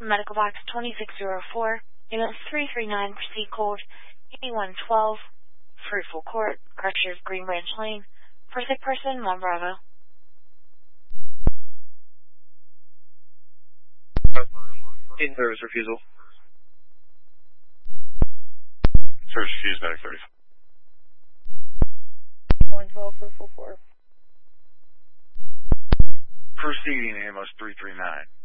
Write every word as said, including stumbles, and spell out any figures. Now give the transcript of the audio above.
Medical Box twenty-six oh four, Unit three three nine, proceed code eighty-one twelve, Fruitful Court, Archers, Green Branch Lane. For sick person, one Bravo. In service refusal. Service refused, medic thirty. one twelve, Fruitful Court. Proceeding, Amos three three nine.